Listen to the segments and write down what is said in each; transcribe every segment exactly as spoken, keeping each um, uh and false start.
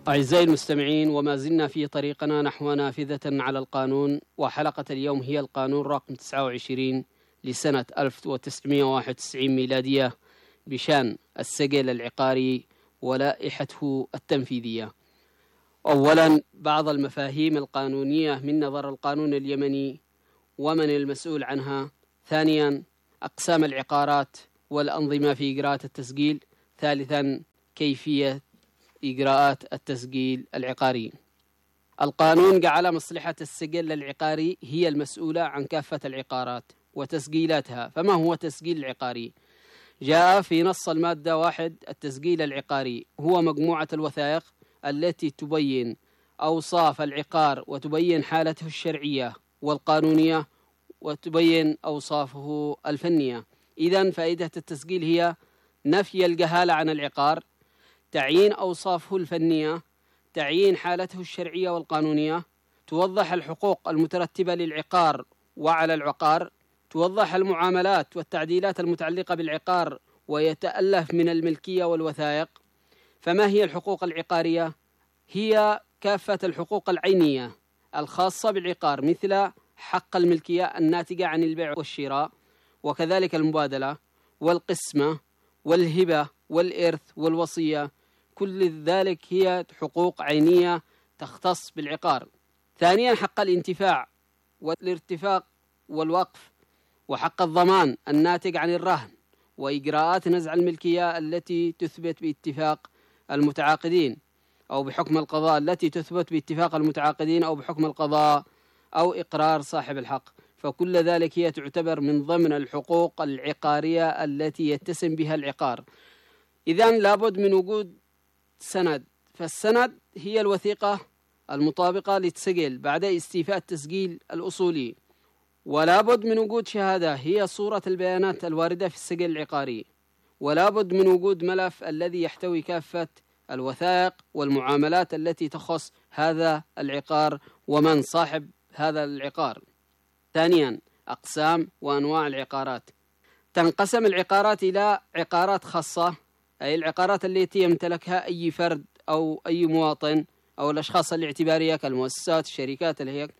أعزائي المستمعين، وما زلنا في طريقنا نحو نافذة على القانون، وحلقة اليوم هي القانون رقم تسعة وعشرين لسنة ألف وتسعمائة وواحد وتسعين ميلادية بشأن السجل العقاري ولائحته التنفيذية. أولا، بعض المفاهيم القانونية من نظر القانون اليمني ومن المسؤول عنها. ثانيا، أقسام العقارات والأنظمة في إجراءات التسجيل. ثالثا، كيفية إجراءات التسجيل العقاري. القانون جعل مصلحة السجل العقاري هي المسؤولة عن كافة العقارات وتسجيلاتها. فما هو التسجيل العقاري؟ جاء في نص المادة واحد: التسجيل العقاري هو مجموعة الوثائق التي تبين أوصاف العقار وتبين حالته الشرعية والقانونية وتبين أوصافه الفنية. إذن فائدة التسجيل هي نفي الجهالة عن العقار، تعيين أوصافه الفنية، تعيين حالته الشرعية والقانونية، توضح الحقوق المترتبة للعقار وعلى العقار، توضح المعاملات والتعديلات المتعلقة بالعقار ويتألف من الملكية والوثائق. فما هي الحقوق العقارية؟ هي كافة الحقوق العينية الخاصة بالعقار، مثل حق الملكية الناتجة عن البيع والشراء، وكذلك المبادلة والقسمة والهبة والإرث والوصية. كل ذلك هي حقوق عينية تختص بالعقار. ثانيا، حق الانتفاع والارتفاق والوقف، وحق الضمان الناتج عن الرهن، وإجراءات نزع الملكية التي تثبت باتفاق المتعاقدين أو بحكم القضاء التي تثبت باتفاق المتعاقدين أو بحكم القضاء أو إقرار صاحب الحق. فكل ذلك هي تعتبر من ضمن الحقوق العقارية التي يتسم بها العقار. إذن لابد من وجود سند، فالسند هي الوثيقة المطابقة للسجل بعد استيفاء التسجيل الأصولي، ولابد من وجود شهادة هي صورة البيانات الواردة في السجل العقاري، ولابد من وجود ملف الذي يحتوي كافة الوثائق والمعاملات التي تخص هذا العقار ومن صاحب هذا العقار. ثانيا، أقسام وأنواع العقارات. تنقسم العقارات إلى عقارات خاصة، أي العقارات التي يمتلكها أي فرد أو أي مواطن أو الأشخاص الاعتبارية كالمؤسسات، الشركات، الهيئات.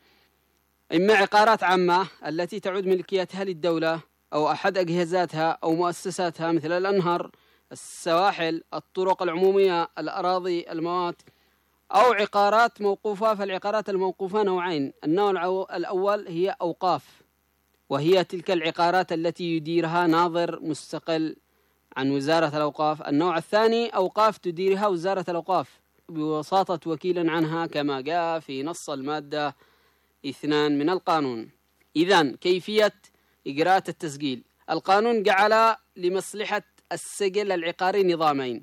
إما عقارات عامة التي تعود ملكيتها للدولة أو أحد أجهزاتها أو مؤسساتها، مثل الأنهار، السواحل، الطرق العمومية، الأراضي، المواد. أو عقارات موقوفة. فالعقارات الموقوفة نوعين: النوع الأول هي أوقاف، وهي تلك العقارات التي يديرها ناظر مستقل عن وزارة الأوقاف. النوع الثاني أوقاف تديرها وزارة الأوقاف بواسطة وكيل عنها، كما جاء في نص المادة اثنان من القانون. إذن كيفية إجراء التسجيل. القانون جعل لمصلحة السجل العقاري نظامين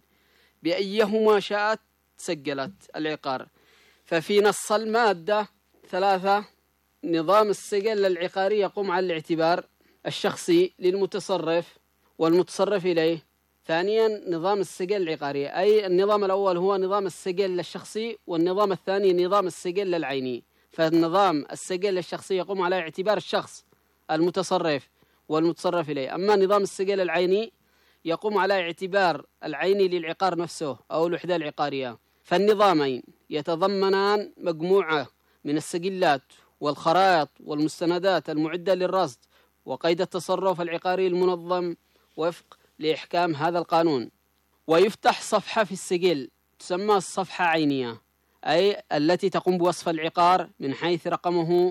بأيهما شاءت سجلت العقار. ففي نص المادة ثلاثة: نظام السجل العقاري يقوم على الاعتبار الشخصي للمتصرف والمتصرف إليه. ثانيا، نظام السجل العقاري، أي النظام الأول هو نظام السجل الشخصي، والنظام الثاني نظام السجل العيني. فالنظام السجل الشخصي يقوم على اعتبار الشخص المتصرف والمتصرف إليه، أما نظام السجل العيني يقوم على اعتبار العيني للعقار نفسه أو الوحدة العقارية. فالنظامين يتضمنان مجموعة من السجلات والخرائط والمستندات المعدة للرصد وقيد التصرف العقاري المنظم وفق لإحكام هذا القانون. ويفتح صفحة في السجل تسمى الصفحة عينية، أي التي تقوم بوصف العقار من حيث رقمه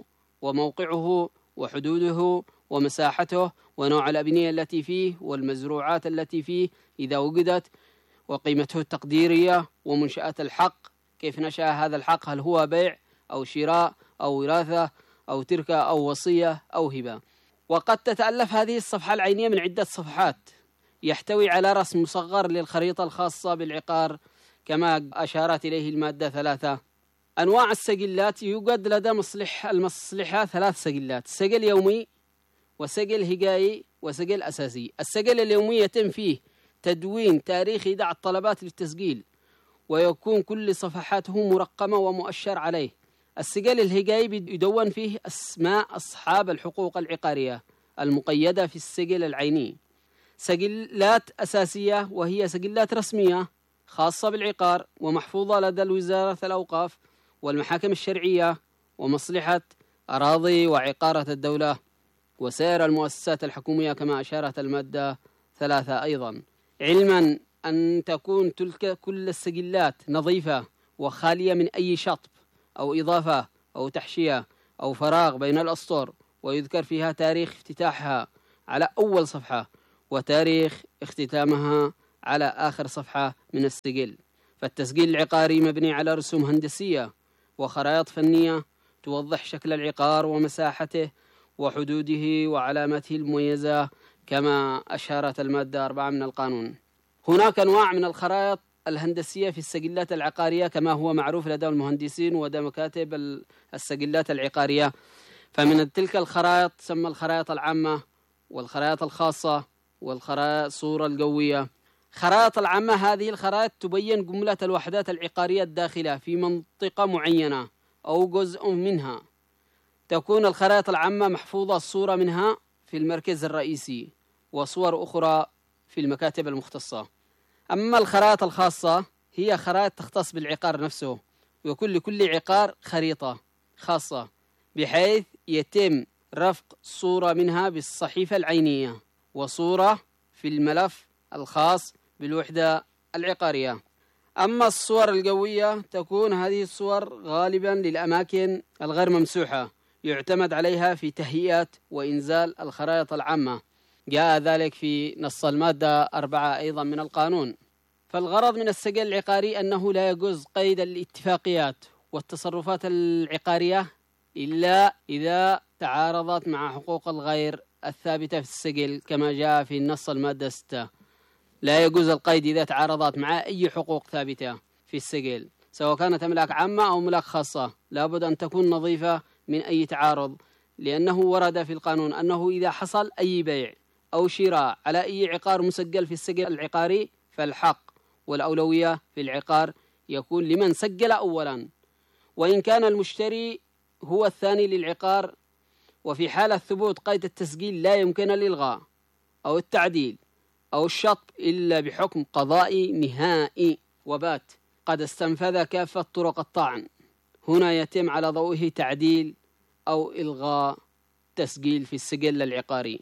وموقعه وحدوده ومساحته ونوع الأبنية التي فيه والمزروعات التي فيه إذا وجدت، وقيمته التقديرية، ومنشآت الحق، كيف نشأ هذا الحق، هل هو بيع أو شراء أو وراثة أو تركة أو وصية أو هبة. وقد تتألف هذه الصفحة العينية من عدة صفحات يحتوي على رسم مصغر للخريطة الخاصة بالعقار كما أشارت إليه المادة ثلاثة. أنواع السجلات: يوجد لدى مصلح المصلحة ثلاث سجلات: سجل يومي وسجل هجائي وسجل أساسي. السجل اليومي يتم فيه تدوين تاريخ إيداع الطلبات للتسجيل، ويكون كل صفحاته مرقمة ومؤشر عليه. السجل الهجائي يدون فيه أسماء أصحاب الحقوق العقارية المقيدة في السجل العيني. سجلات أساسية وهي سجلات رسمية خاصة بالعقار ومحفوظة لدى الوزارة الأوقاف والمحاكم الشرعية ومصلحة أراضي وعقارة الدولة وسائر المؤسسات الحكومية كما أشارت المادة ثلاثة أيضا. علما أن تكون تلك كل السجلات نظيفة وخالية من أي شطب أو إضافة أو تحشية أو فراغ بين الأسطر، ويذكر فيها تاريخ افتتاحها على أول صفحة وتاريخ اختتامها على آخر صفحة من السجل. فالتسجيل العقاري مبني على رسوم هندسية وخرائط فنية توضح شكل العقار ومساحته وحدوده وعلامته المميزة كما أشارت المادة أربعة من القانون. هناك أنواع من الخرائط الهندسية في السجلات العقارية كما هو معروف لدى المهندسين ولدى مكاتب السجلات العقارية. فمن تلك الخرائط تسمى الخرائط العامة والخرائط الخاصة والخرائط الصورة القوية. خرائط العامة هذه الخرائط تبين جملة الوحدات العقارية الداخلة في منطقة معينة أو جزء منها. تكون الخرائط العامة محفوظة الصورة منها في المركز الرئيسي وصور أخرى في المكاتب المختصة. أما الخرائط الخاصة هي خرائط تختص بالعقار نفسه، ويكون لكل عقار خريطة خاصة بحيث يتم رفق صورة منها بالصحيفة العينية وصورة في الملف الخاص بالوحدة العقارية. أما الصور القوية تكون هذه الصور غالبا للأماكن الغير ممسوحة يعتمد عليها في تهيئة وإنزال الخرائط العامة، جاء ذلك في نص المادة أربعة أيضا من القانون. فالغرض من السجل العقاري أنه لا يجوز قيد الاتفاقيات والتصرفات العقارية إلا إذا تعارضت مع حقوق الغير الثابتة في السجل كما جاء في نص المادة ستة. لا يجوز القيد إذا تعارضت مع أي حقوق ثابتة في السجل سواء كانت أملاك عامة أو أملاك خاصة، لابد أن تكون نظيفة من أي تعارض، لأنه ورد في القانون أنه إذا حصل أي بيع أو شراء على أي عقار مسجل في السجل العقاري فالحق والأولوية في العقار يكون لمن سجل أولا، وإن كان المشتري هو الثاني للعقار. وفي حالة ثبوت قيد التسجيل لا يمكن الإلغاء أو التعديل أو الشطب إلا بحكم قضائي نهائي وبات قد استنفذ كافة طرق الطعن. هنا يتم على ضوئه تعديل أو إلغاء تسجيل في السجل العقاري.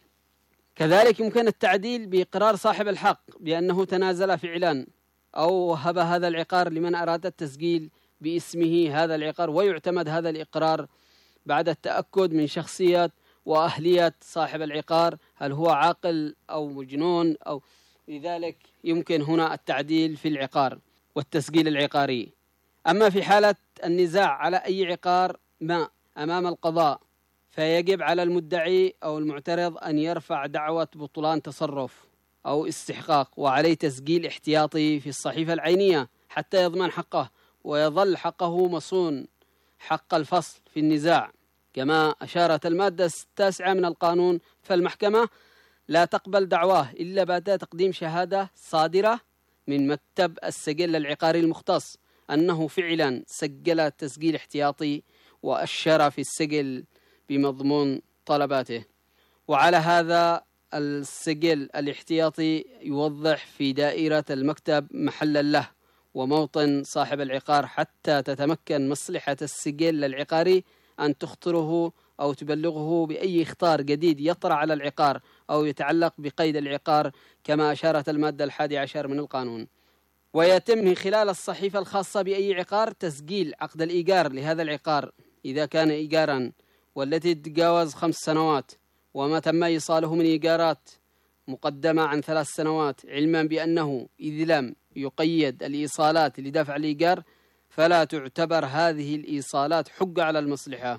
كذلك يمكن التعديل بإقرار صاحب الحق بأنه تنازل فعلا أو وهب هذا العقار لمن أراد التسجيل باسمه هذا العقار، ويعتمد هذا الإقرار بعد التأكد من شخصية وأهلية صاحب العقار، هل هو عاقل أو مجنون أو لذلك يمكن هنا التعديل في العقار والتسجيل العقاري. أما في حالة النزاع على أي عقار ما أمام القضاء فيجب على المدعي أو المعترض أن يرفع دعوى بطلان تصرف أو استحقاق، وعليه تسجيل احتياطي في الصحيفة العينية حتى يضمن حقه ويظل حقه مصون حق الفصل في النزاع كما أشارت المادة التاسعة من القانون. فالمحكمة لا تقبل دعواه إلا بعد تقديم شهادة صادرة من مكتب السجل العقاري المختص أنه فعلا سجل تسجيل احتياطي وأشر في السجل بمضمون طلباته. وعلى هذا السجل الاحتياطي يوضح في دائرة المكتب محلا له وموطن صاحب العقار حتى تتمكن مصلحة السجل العقاري أن تخطره أو تبلغه بأي اخطار جديد يطرأ على العقار أو يتعلق بقيد العقار كما أشارت المادة الحادية عشر من القانون. ويتم من خلال الصحيفة الخاصة بأي عقار تسجيل عقد الإيجار لهذا العقار إذا كان إيجارا والتي تتجاوز خمس سنوات وما تم إيصاله من إيجارات مقدمة عن ثلاث سنوات، علما بأنه إذ لم يقيد الإيصالات لدفع الإيجار فلا تعتبر هذه الإيصالات حجة على المصلحة،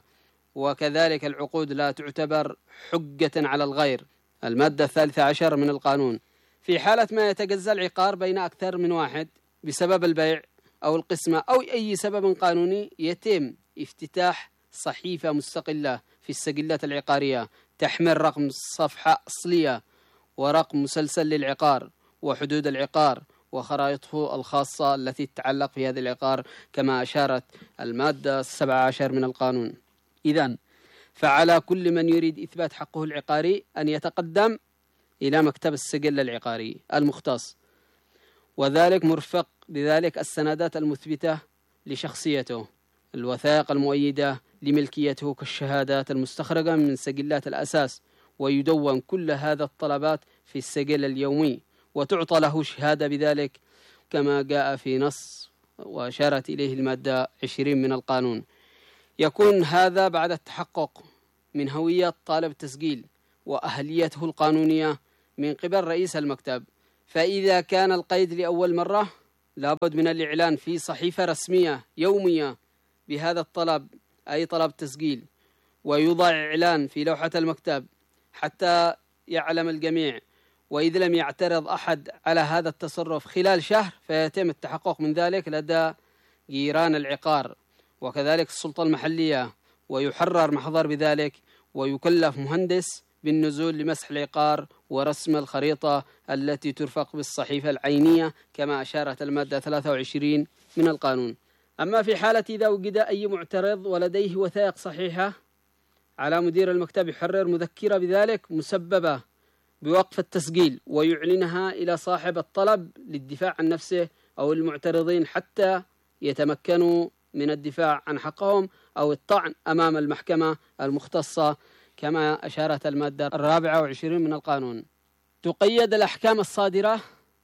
وكذلك العقود لا تعتبر حجة على الغير. المادة الثالثة عشر من القانون. في حالة ما يتجزأ العقار بين أكثر من واحد بسبب البيع أو القسمة أو أي سبب قانوني يتم افتتاح صحيفة مستقلة في السجلات العقارية تحمل رقم صفحة أصلية ورقم مسلسل للعقار وحدود العقار وخرائطه الخاصة التي تتعلق في هذا العقار كما أشارت المادة السابعة عشر من القانون. إذن فعلى كل من يريد إثبات حقه العقاري أن يتقدم إلى مكتب السجل العقاري المختص، وذلك مرفق بذلك السندات المثبتة لشخصيته، الوثائق المؤيدة لملكيته كالشهادات المستخرجة من سجلات الأساس، ويدون كل هذا الطلبات في السجل اليومي وتعطى له شهادة بذلك كما جاء في نص وأشارت إليه المادة عشرين من القانون. يكون هذا بعد التحقق من هوية طالب التسجيل وأهليته القانونية من قبل رئيس المكتب. فإذا كان القيد لأول مرة لابد من الإعلان في صحيفة رسمية يومية بهذا الطلب، أي طلب تسجيل، ويوضع إعلان في لوحة المكتب حتى يعلم الجميع. وإذا لم يعترض أحد على هذا التصرف خلال شهر فيتم التحقق من ذلك لدى جيران العقار وكذلك السلطة المحلية، ويحرر محضر بذلك، ويكلف مهندس بالنزول لمسح العقار ورسم الخريطة التي ترفق بالصحيفة العينية كما أشارت المادة ثلاثة وعشرين من القانون. أما في حالة إذا وجد أي معترض ولديه وثائق صحيحة، على مدير المكتب يحرر مذكرة بذلك مسببة بوقف التسجيل ويعلنها إلى صاحب الطلب للدفاع عن نفسه أو المعترضين حتى يتمكنوا من الدفاع عن حقهم أو الطعن أمام المحكمة المختصة كما أشارت المادة الرابعة وعشرين من القانون. تقيد الأحكام الصادرة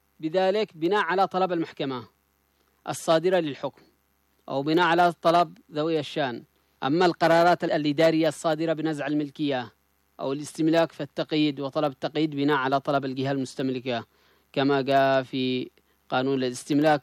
بذلك بناء على طلب المحكمة الصادرة للحكم أو بناء على طلب ذوي الشأن. أما القرارات الإدارية الصادرة بنزع الملكية أو الاستملاك فالتقييد وطلب التقييد بناء على طلب الجهة المستملكة كما جاء في قانون الاستملاك،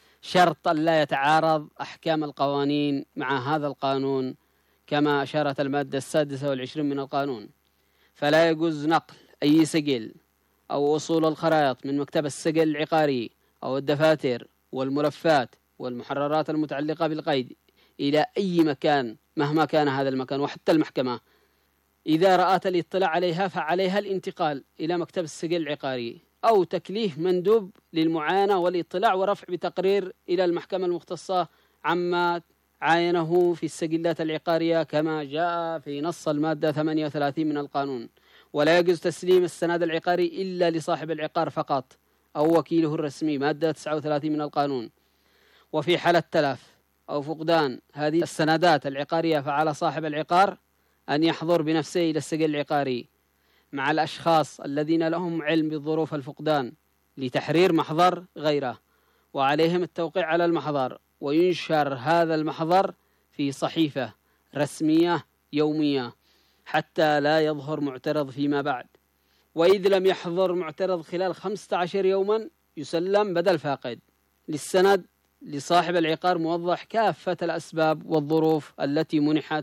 شرط أن لا يتعارض أحكام القوانين مع هذا القانون كما أشارت المادة السادسة والعشرين من القانون. فلا يجوز نقل أي سجل أو أصول الخرائط من مكتب السجل العقاري أو الدفاتر والملفات والمحررات المتعلقة بالقيد إلى أي مكان مهما كان هذا المكان، وحتى المحكمة إذا رأت الاطلاع عليها فعليها الانتقال إلى مكتب السجل العقاري أو تكليف مندوب للمعاينة والاطلاع ورفع بتقرير إلى المحكمة المختصة عما عاينه في السجلات العقارية كما جاء في نص المادة ثمانية وثلاثين من القانون. ولا يجوز تسليم السند العقاري إلا لصاحب العقار فقط أو وكيله الرسمي، مادة تسعة وثلاثين من القانون. وفي حالة تلف أو فقدان هذه السندات العقارية فعلى صاحب العقار أن يحضر بنفسه إلى السجل العقاري مع الأشخاص الذين لهم علم بظروف الفقدان لتحرير محضر غيره، وعليهم التوقيع على المحضر، وينشر هذا المحضر في صحيفة رسمية يومية حتى لا يظهر معترض فيما بعد. وإذ لم يحضر معترض خلال خمسة عشر يوما يسلم بدل فاقد للسند لصاحب العقار موضح كافة الأسباب والظروف التي منحت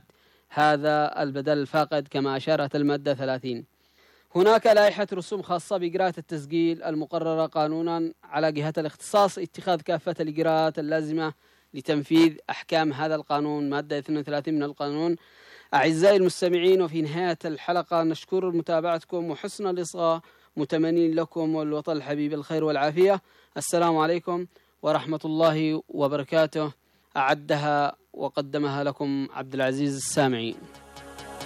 هذا البدل الفاقد كما أشارت المادة ثلاثين. هناك لائحة رسوم خاصة بإجراءات التسجيل المقررة قانونا على جهة الاختصاص اتخاذ كافة الإجراءات اللازمة لتنفيذ أحكام هذا القانون، مادة اثنين وثلاثين من القانون. أعزائي المستمعين، وفي نهاية الحلقة نشكر متابعتكم وحسن الإصغاء، متمنين لكم والوطن الحبيب الخير والعافية. السلام عليكم ورحمة الله وبركاته. أعدها وقدمها لكم عبد العزيز السامعي.